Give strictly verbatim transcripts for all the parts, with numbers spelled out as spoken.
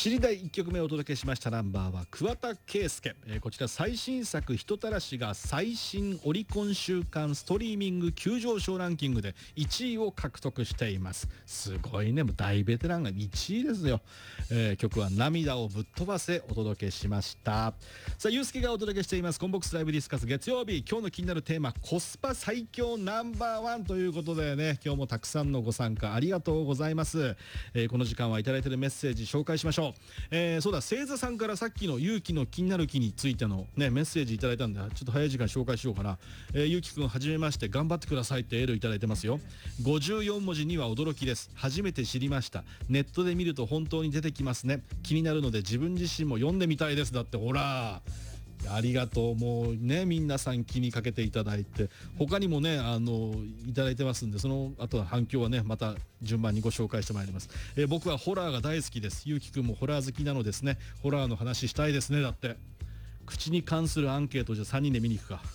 しりだいいっきょくめをお届けしましたナンバーは桑田佳祐、えー、こちら最新作人たらしが最新オリコン週間ストリーミング急上昇ランキングでいちいを獲得しています。すごいね、もう大ベテランがいちいですよ。えー、曲は涙をぶっ飛ばせお届けしました。さあ、ゆうすけがお届けしていますコンボックスライブディスカス月曜日、今日の気になるテーマコスパ最強ナンバーワンということでね、今日もたくさんのご参加ありがとうございます。えー、この時間はいただいているメッセージ紹介しましょう。えー、そうだ、星座さんからさっきの勇気の気になる気についての、ね、メッセージいただいたんで、ちょっと早い時間紹介しようかな。えー、ゆうきくんはじめまして、頑張ってくださいってエールいただいてますよ。ごじゅうよんもじには驚きです。初めて知りました。ネットで見ると本当に出てきますね。気になるので自分自身も読んでみたいです。だってほら、ありがとう。もうね、皆さん気にかけていただいて、他にもね、あのいただいてますんで、その後は反響はね、また順番にご紹介してまいります。えー、僕はホラーが大好きです。ゆうきくんもホラー好きなのですね。ホラーの話したいですね。だって口に関するアンケートじゃさんにんで見に行くか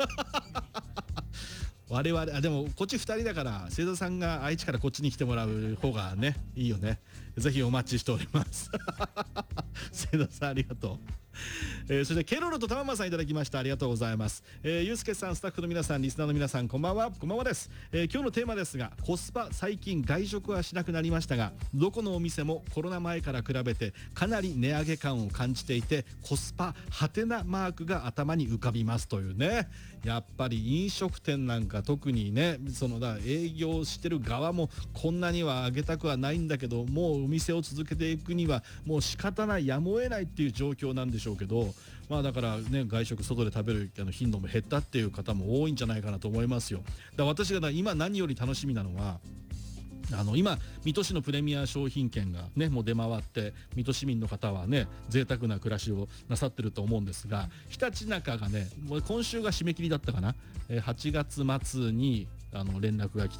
我々、あ、でもこっちふたりだから星座さんが愛知からこっちに来てもらう方がね、いいよね。ぜひお待ちしております星座さんありがとう。えー、そしてケロロと玉間さんいただきました。ありがとうございます。えー、ゆうすけさん、スタッフの皆さん、リスナーの皆さん、こんばんは。こんばんはです。えー、今日のテーマですが、コスパ、最近外食はしなくなりましたが、どこのお店もコロナ前から比べてかなり値上げ感を感じていて、コスパハテナマークが頭に浮かびますというね。やっぱり飲食店なんか特にね、そのだ営業してる側もこんなには上げたくはないんだけど、もうお店を続けていくにはもう仕方ない、やむを得ないっていう状況なんでしょうけど、まあだからね、外食外で食べるあの頻度も減ったっていう方も多いんじゃないかなと思いますよ。だから私が今何より楽しみなのは、あの今水戸市のプレミア商品券がねもう出回って、水戸市民の方はね贅沢な暮らしをなさってると思うんですが、ひたちなかがねもう今週が締め切りだったかな、はちがつ末にあの連絡が来